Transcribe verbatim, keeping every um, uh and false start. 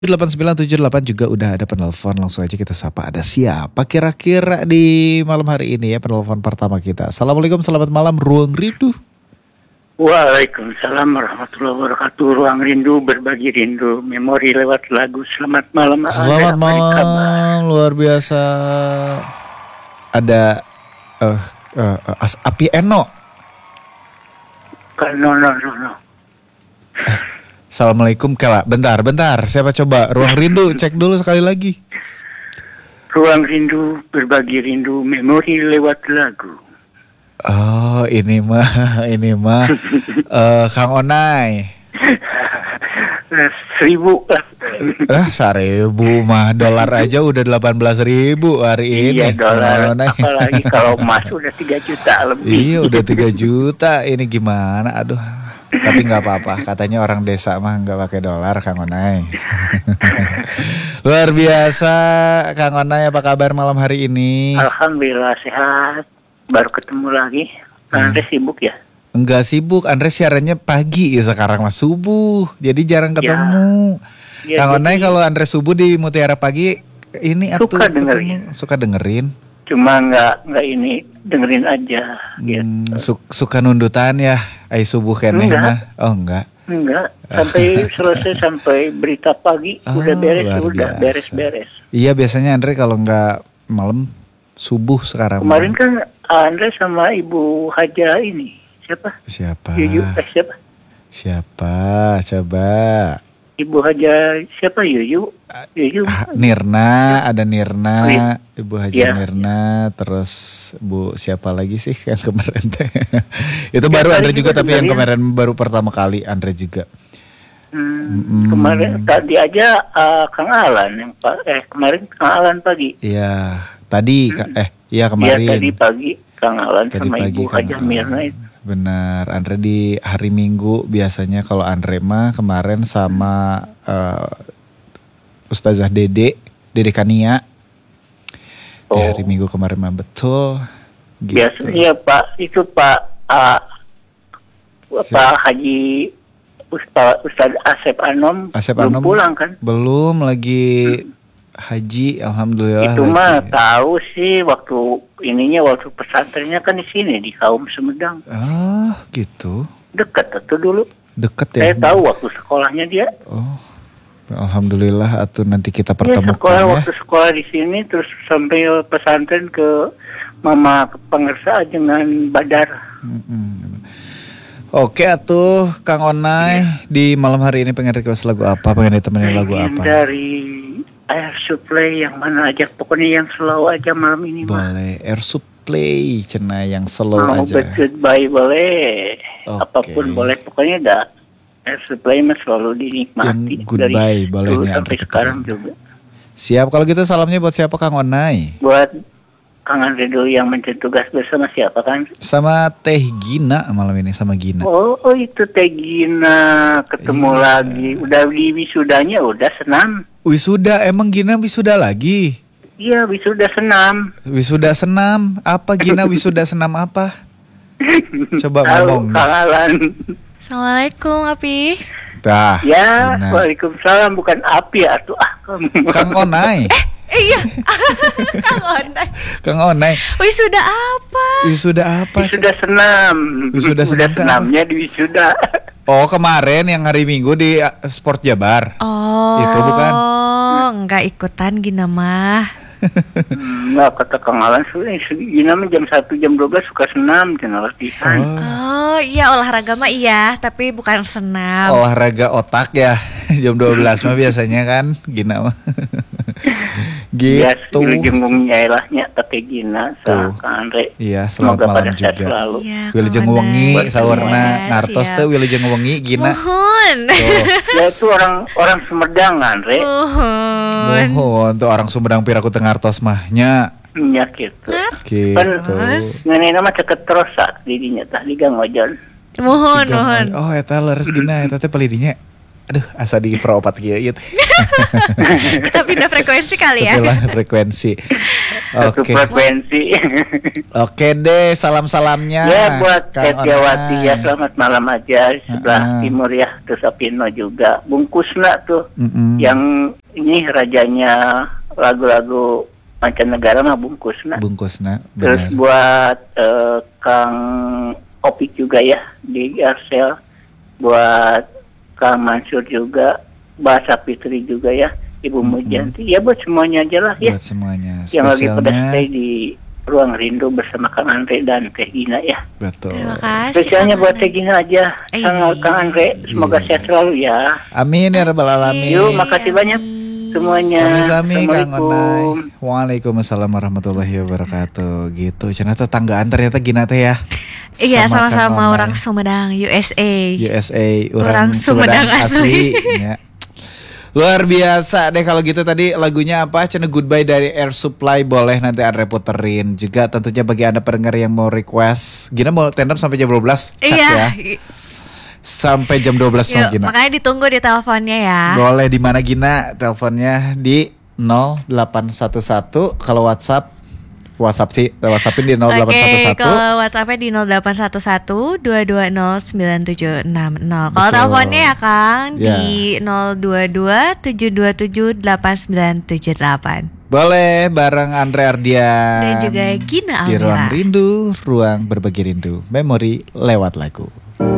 delapan sembilan tujuh delapan juga udah ada penelpon, langsung aja kita sapa. Ada siapa kira-kira di malam hari ini ya penelpon pertama kita. Assalamualaikum, selamat malam Ruang Rindu. Waalaikumsalam warahmatullahi wabarakatuh. Ruang Rindu, berbagi rindu, memori lewat lagu. Selamat malam. Selamat malam, luar biasa. Ada uh, uh, uh, As Api Eno. No, no, no, no. Assalamualaikum Kela. Bentar, bentar. Siapa coba? Ruang Rindu, cek dulu sekali lagi. Ruang Rindu, berbagi rindu, memori lewat lagu. Oh, ini mah, ini mah uh, Kang Onai. Seribu. Ah, seribu mah dolar aja udah delapan belas ribu hari ini. Iya, dolar. Apalagi kalau emas udah tiga juta lebih. Iya, udah tiga juta. Ini gimana? Aduh. Tapi nggak apa-apa. Katanya orang desa mah nggak pakai dolar, Kang Onai. Luar biasa, Kang Onai. Apa kabar malam hari ini? Alhamdulillah sehat. Baru ketemu lagi. Kan Andre sibuk ya? Enggak sibuk. Andre siarannya pagi ya, sekarang mas subuh. Jadi jarang ketemu. Ya, Kang Onai kalau Andre subuh di Mutiara Pagi ini suka atuh, dengerin. Suka dengerin. Cuma nggak nggak ini dengerin aja. Gitu. Hmm, su- suka nundutan ya, ai subuh keneh mah. Oh enggak. Enggak. Sampai selesai sampai berita pagi oh, udah beres udah beres-beres. Iya biasanya Andre kalau nggak malam subuh sekarang. Kemarin kan Andre sama Ibu Haja ini siapa? Siapa? Yuyu eh, siapa? Siapa? Coba. Ibu Haja siapa Yuyu? Yuyu. Nirna, ada Nirna, oh, Ibu Haja ya. Nirna, terus Bu siapa lagi sih yang kemarin teh? Itu ya, baru Andre juga, juga tapi yang kemarin baru pertama kali Andre juga. Hmm, hmm. Kemarin tadi aja uh, Kang Alan yang pak eh kemarin Kang Alan pagi. Iya, tadi hmm. eh iya kemarin. Iya tadi pagi Kang Alan tadi sama pagi, Ibu Haja Mirna itu. Benar, Andre di hari Minggu biasanya kalau Andre mah kemarin sama uh, Ustazah Dede, Dede Kania. Oh. Di hari Minggu kemarin mah betul. Gitu. Biasanya Pak itu Pak uh, Pak Haji Ustaz Ustaz Asep Anom Asep belum Anom pulang kan? Belum lagi hmm. haji, alhamdulillah. Itu lagi. Mah tahu sih waktu ininya waktu pesantrennya kan di sini di Kaum Sumedang. Ah, gitu. Dekat atau dulu? Dekat ya. Saya tahu waktu sekolahnya dia. Oh. Alhamdulillah atau nanti kita pertemukan ya. Sekolah, ya. Waktu sekolah di sini terus sampai pesantren ke Mama Pangersa dengan Badar. Mm-hmm. Oke atuh Kang Onai ya. Di malam hari ini pengen request lagu apa? Pengen ditemenin lagu apa? Dari Air Supply yang mana aja, pokoknya yang slow aja malam ini. Boleh mah. Air Supply cena yang slow mau aja. Mau goodbye boleh. Okay. Apapun boleh, pokoknya dah Air Supply mah selalu dinikmati. Yang goodbye dari boleh nih sampai sekarang juga. Siap, kalau gitu salamnya buat siapa Kang Onai? Buat Kang Andre dulu yang mencari tugas bersama siapa kan? Sama Teh Gina malam ini, sama Gina. Oh, oh itu Teh Gina ketemu iya. lagi. Udah di wisudanya udah senam. Wisuda, emang Gina wisuda lagi? Iya, wisuda senam. Wisuda senam, apa Gina wisuda senam apa? Coba ngomong. Kang Alan. Assalamualaikum Api. Dah. Ya, Gina. Waalaikumsalam, bukan Api atuh ah kamu. Kang Onai. Eh, iya. Kang Onai. Kang Onai. Wisuda apa? Wisuda apa? Wisuda senam. Wisuda senam. Senamnya di wisuda. Oh, kemarin yang hari Minggu di Sport Jabar. Oh. Itu bukan? Oh, enggak ikutan Gina mah. Enggak, kata Kang Alan Gina mah jam satu jam dua belas suka senam dan latihan. Oh. oh, iya olahraga mah iya, tapi bukan senam. Olahraga otak ya. jam dua belas mah biasanya kan Gina mah. Gitu. Ya, Wilujeng nyailahnya pakai Gina sa Kang Andre. Iya, selamat malam juga. Ya, Wilujeng wengi saurna ngartos teh Wilujeng wengi Gina. Mohon. Ya itu orang orang Sumedang Andre. Mohon. Mohon tuh orang Sumedang piraku teu ngartos mah nya. Nya gitu. Gitu. Kan ngeunina mah ceket terosa di dinya tah di Gang Ojon. Mohon, mohon. Oh, eta leres Gina eta teh palidinya. Aduh, asa di peropat kieu ieu. Kita pindah frekuensi kali ya. Pindah frekuensi. Satu Oke. frekuensi. Oke deh, salam-salamnya. Ya buat Kang Setiawati Onai. ya, selamat malam aja di sebelah Uh-uh. timur ya. Terus Apino juga. Bungkusna tuh Mm-mm. yang ini rajanya lagu-lagu mancanegara mah Bungkusna. Bungkusna, Terus benar. buat eh, Kang Opik juga ya di Arsel. Buat Kang Mansur juga, Mbak Sapitri juga ya, Ibu Mm-mm. Mujanti. Ya buat semuanya aja lah ya. Buat semuanya. Yang lagi pada Spesialnya, stay di Ruang Rindu bersama Kang Andre dan Teh Gina ya. betul. Terima kasih. Spesialnya Kang buat Onai. Teh Gina aja, Eh, Kang, Kang Andre. Semoga iya. sehat selalu ya. Amin ya rabbal alamin. Yuk, makasih banyak semuanya. Sami-sami Kang Onai. Assalamualaikum. Waalaikumsalam warahmatullahi wabarakatuh. Gitu. Cenah tetanggaan ternyata Gina teh ya. Iya, Sama Kang sama-sama Onai. orang Sumedang, U S A. U S A, Orang orang Sumedang Sumedang asli. Ya. Luar biasa deh kalau gitu. Tadi lagunya apa? Cenah Goodbye dari Air Supply. Boleh nanti Andre puterin. Juga tentunya bagi Anda pendengar yang mau request, Gina mau tandem sampai jam dua belas. Cak Iya. ya. Sampai jam dua belas sama Yuk, Gina. makanya ditunggu di teleponnya ya. Boleh di mana Gina? Teleponnya di nol delapan satu satu. Kalau WhatsApp WhatsApp sih, WhatsAppin di nol delapan satu Oke, satu. kalau WhatsAppnya di nol delapan satu satu dua dua nol sembilan tujuh enam nol. Kalau Betul. teleponnya ya Kang Ya. di nol dua dua tujuh dua tujuh delapan sembilan tujuh delapan. Boleh bareng Andre Ardian. Dan juga Gina Di Almira. Ruang Rindu, ruang berbagi rindu, memori lewat lagu.